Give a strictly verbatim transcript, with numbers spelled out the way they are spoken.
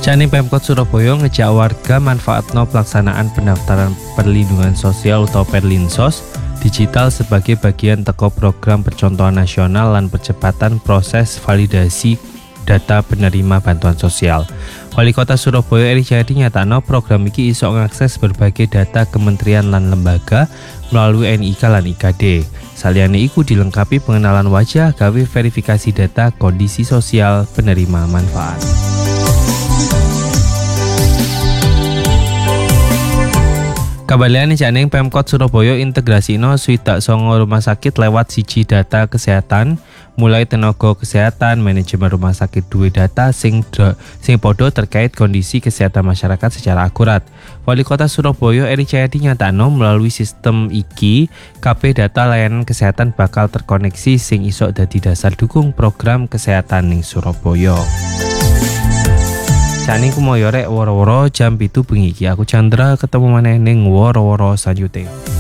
Jane Pemkot Surabaya ngejak warga manfaatno pelaksanaan pendaftaran perlindungan sosial atau Perlinsos digital sebagai bagian teko program percontohan nasional lan percepatan proses validasi data penerima bantuan sosial. Wali Kota Surabaya Eri Cahyadi nyatakno program iki iso ngakses berbagai data kementerian lan lembaga melalui N I K lan I K D. Saliyane iku dilengkapi pengenalan wajah gawe verifikasi data kondisi sosial penerima manfaat. Kabaliane janing Pemkot Surabaya integrasino swidak songo rumah sakit lewat siji data kesehatan, mulai tenaga kesehatan, manajemen rumah sakit duwe data sing do, sing podo terkait kondisi kesehatan masyarakat secara akurat. Wali Kota Surabaya Eri Cahyadi nyatakno melalui sistem iki kabeh data layanan kesehatan bakal terkoneksi sing iso dadi dasar dukung program kesehatan ning Surabaya. Jane kumoyo rek woro-woro jam pitu bengi iki aku Chandra ketemu maneh ning woro-woro selanjutnya.